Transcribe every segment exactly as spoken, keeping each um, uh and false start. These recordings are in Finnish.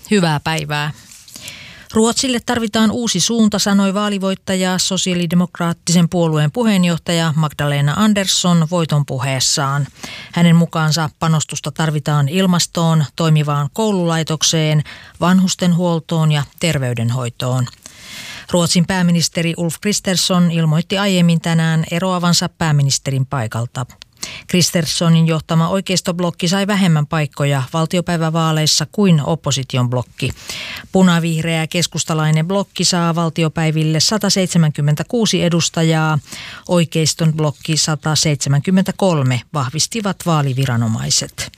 Hyvää päivää. Ruotsille tarvitaan uusi suunta, sanoi vaalivoittaja sosiaalidemokraattisen puolueen puheenjohtaja Magdalena Andersson voiton puheessaan. Hänen mukaansa panostusta tarvitaan ilmastoon, toimivaan koululaitokseen, vanhustenhuoltoon ja terveydenhoitoon. Ruotsin pääministeri Ulf Kristersson ilmoitti aiemmin tänään eroavansa pääministerin paikalta. Kristerssonin johtama oikeistoblokki sai vähemmän paikkoja valtiopäivävaaleissa kuin opposition blokki. Punavihreä keskustalainen blokki saa valtiopäiville sata seitsemänkymmentäkuusi edustajaa, oikeiston blokki sata seitsemänkymmentäkolme, vahvistivat vaaliviranomaiset.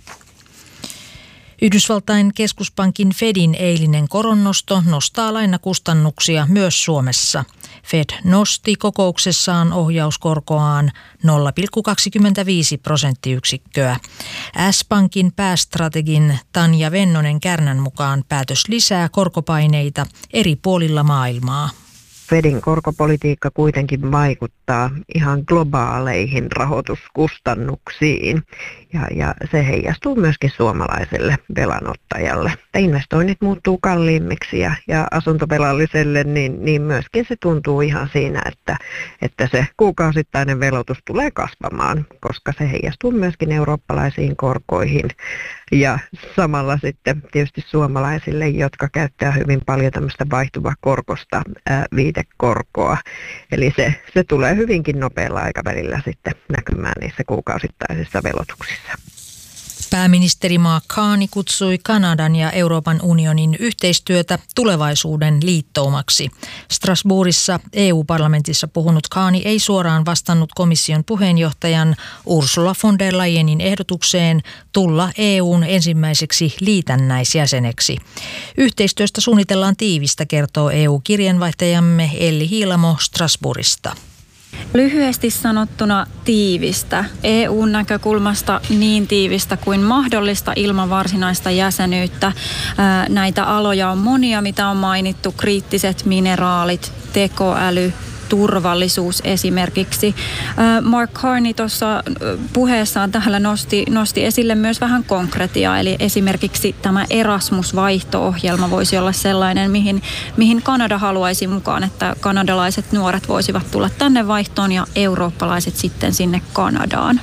Yhdysvaltain keskuspankin Fedin eilinen koronnosto nostaa lainakustannuksia myös Suomessa. Fed nosti kokouksessaan ohjauskorkoaan nolla pilkku kaksikymmentäviisi prosenttiyksikköä. S-Pankin päästrategin Tanja Vennonen Kärnän mukaan päätös lisää korkopaineita eri puolilla maailmaa. Fedin korkopolitiikka kuitenkin vaikuttaa ihan globaaleihin rahoituskustannuksiin ja, ja se heijastuu myöskin suomalaiselle velanottajalle. Investoinnit muuttuu kalliimmiksi ja, ja asuntovelalliselle, niin, niin myöskin se tuntuu ihan siinä, että, että se kuukausittainen velotus tulee kasvamaan, koska se heijastuu myöskin eurooppalaisiin korkoihin ja samalla sitten tietysti suomalaisille, jotka käyttää hyvin paljon tämmöistä vaihtuvakorkosta ää, viitekorkoa. Eli se, se tulee hyvinkin nopealla aikavälillä sitten näkymään niissä kuukausittaisissa velotuksissa. Pääministeri Mark Carney kutsui Kanadan ja Euroopan unionin yhteistyötä tulevaisuuden liittoumaksi. Strasbourgissa E U-parlamentissa puhunut Carney ei suoraan vastannut komission puheenjohtajan Ursula von der Leyenin ehdotukseen tulla E U:n ensimmäiseksi liitännäisjäseneksi. Yhteistyöstä suunnitellaan tiivistä, kertoo E U-kirjanvaihtajamme Elli Hiilamo Strasbourgista. Lyhyesti sanottuna tiivistä. E U:n näkökulmasta niin tiivistä kuin mahdollista ilman varsinaista jäsenyyttä. Näitä aloja on monia, mitä on mainittu. Kriittiset mineraalit, tekoäly, turvallisuus esimerkiksi. Mark Carney tuossa puheessaan täällä nosti, nosti esille myös vähän konkretiaa, eli esimerkiksi tämä Erasmus-vaihto-ohjelma voisi olla sellainen, mihin, mihin Kanada haluaisi mukaan, että kanadalaiset nuoret voisivat tulla tänne vaihtoon ja eurooppalaiset sitten sinne Kanadaan.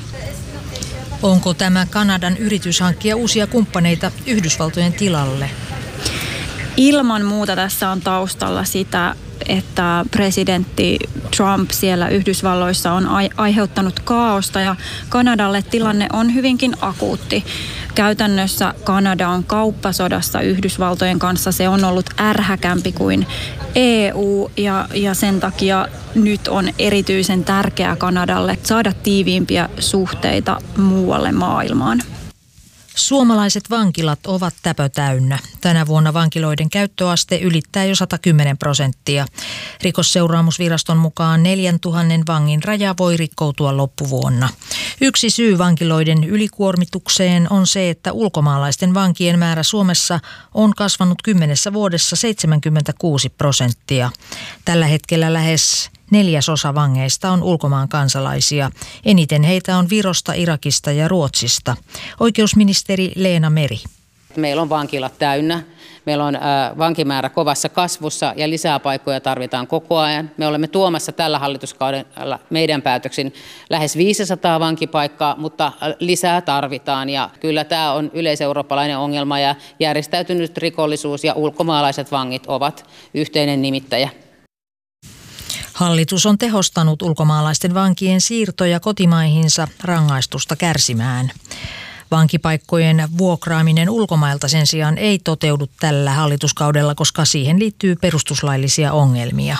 Onko tämä Kanadan yritys hankkia uusia kumppaneita Yhdysvaltojen tilalle? Ilman muuta tässä on taustalla sitä, että presidentti Trump siellä Yhdysvalloissa on aiheuttanut kaaosta ja Kanadalle tilanne on hyvinkin akuutti. Käytännössä Kanada on kauppasodassa Yhdysvaltojen kanssa. Se on ollut ärhäkämpi kuin E U ja, ja sen takia nyt on erityisen tärkeää Kanadalle saada tiiviimpiä suhteita muualle maailmaan. Suomalaiset vankilat ovat täpötäynnä. Tänä vuonna vankiloiden käyttöaste ylittää jo sata kymmenen prosenttia. Rikosseuraamusviraston mukaan neljäntuhannen vangin raja voi rikkoutua loppuvuonna. Yksi syy vankiloiden ylikuormitukseen on se, että ulkomaalaisten vankien määrä Suomessa on kasvanut kymmenessä vuodessa seitsemänkymmentäkuusi prosenttia. Tällä hetkellä lähes neljäsosa vangeista on ulkomaan kansalaisia. Eniten heitä on Virosta, Irakista ja Ruotsista. Oikeusministeri Leena Meri. Meillä on vankilat täynnä. Meillä on äh, vankimäärä kovassa kasvussa ja lisää paikkoja tarvitaan koko ajan. Me olemme tuomassa tällä hallituskaudella meidän päätöksin lähes viisisataa vankipaikkaa, mutta lisää tarvitaan. Ja kyllä tämä on yleiseurooppalainen ongelma ja järjestäytynyt rikollisuus ja ulkomaalaiset vangit ovat yhteinen nimittäjä. Hallitus on tehostanut ulkomaalaisten vankien siirtoja kotimaihinsa rangaistusta kärsimään. Vankipaikkojen vuokraaminen ulkomailta sen sijaan ei toteudu tällä hallituskaudella, koska siihen liittyy perustuslaillisia ongelmia.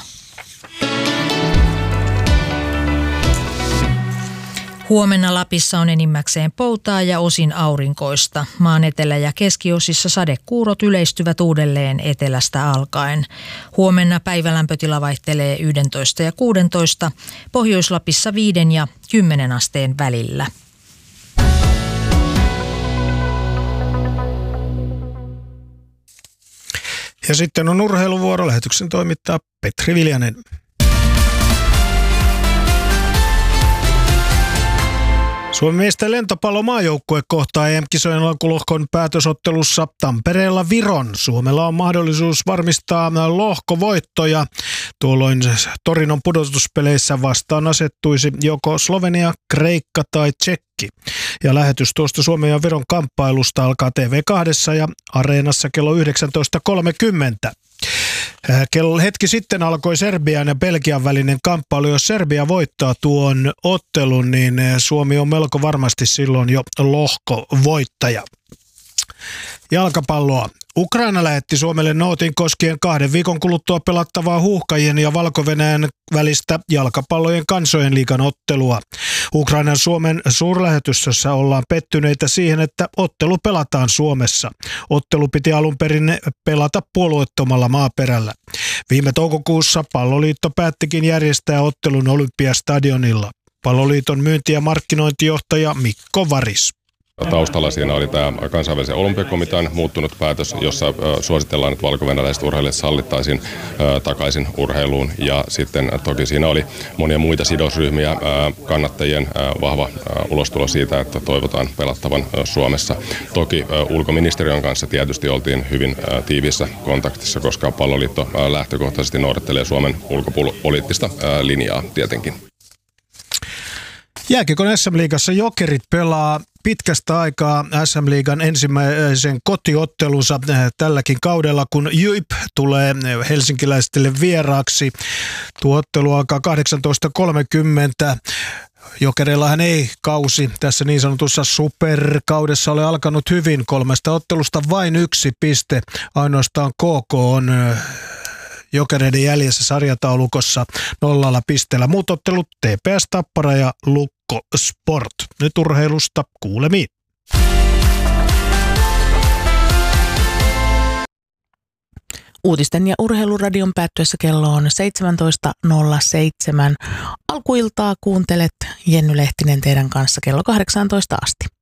Huomenna Lapissa on enimmäkseen poutaa ja osin aurinkoista. Maan etelä- ja keskiosissa sadekuurot yleistyvät uudelleen etelästä alkaen. Huomenna päivälämpötila vaihtelee yksitoista ja kuusitoista, Pohjois-Lapissa viiden ja kymmenen asteen välillä. Ja sitten on urheiluvuoro. Lähetyksen toimittaa Petri Viljanen. Suomen miesten lentopallomaajoukkue kohtaa E M-kisojen alkulohkon päätösottelussa Tampereella Viron. Suomella on mahdollisuus varmistaa lohkovoittoja. Tuolloin Torinon pudotuspeleissä vastaan asettuisi joko Slovenia, Kreikka tai Tsekki. Ja lähetys tuosta Suomen ja Viron kamppailusta alkaa T V kaksi ja Areenassa kello yhdeksäntoista kolmekymmentä. Kello hetki sitten alkoi Serbian ja Belgian välinen kamppailu. Jos Serbia voittaa tuon ottelun, niin Suomi on melko varmasti silloin jo lohkovoittaja. Jalkapalloa. Ukraina lähetti Suomelle nootin koskien kahden viikon kuluttua pelattavaa Huuhkajien ja Valko-Venäjän välistä jalkapallojen kansojen liigan ottelua. Ukrainan Suomen suurlähetystössä ollaan pettyneitä siihen, että ottelu pelataan Suomessa. Ottelu piti alun perin pelata puolueettomalla maaperällä. Viime toukokuussa Palloliitto päättikin järjestää ottelun Olympiastadionilla. Palloliiton myynti- ja markkinointijohtaja Mikko Varis. Taustalla siinä oli tämä kansainvälisen olympiakomitean muuttunut päätös, jossa suositellaan, että valko-venäläiset urheilijat sallittaisiin takaisin urheiluun. Ja sitten toki siinä oli monia muita sidosryhmiä, kannattajien vahva ulostulo siitä, että toivotaan pelattavan Suomessa. Toki ulkoministeriön kanssa tietysti oltiin hyvin tiiviissä kontaktissa, koska Palloliitto lähtökohtaisesti noudattelee Suomen ulkopoliittista linjaa tietenkin. Jääkiekon S M-liigassa Jokerit pelaa pitkästä aikaa S M-liigan ensimmäisen kotiottelunsa tälläkin kaudella, kun J Y P tulee helsinkiläisille vieraaksi. Tuo ottelu alkaa kahdeksantoista kolmekymmentä. Jokereillahan ei kausi tässä niin sanotussa superkaudessa ole alkanut hyvin. Kolmesta ottelusta vain yksi piste. Ainoastaan K K on Jokereiden jäljessä sarjataulukossa nollalla pisteellä. Muut ottelut T P S Tappara ja Lukko Sport. Nyt urheilusta kuulemiin. Uutisten ja urheiluradion päättyessä kello on seitsemäntoista nolla seitsemän. Alkuiltaa kuuntelet Jenny Lehtinen teidän kanssa kello kahdeksantoista asti.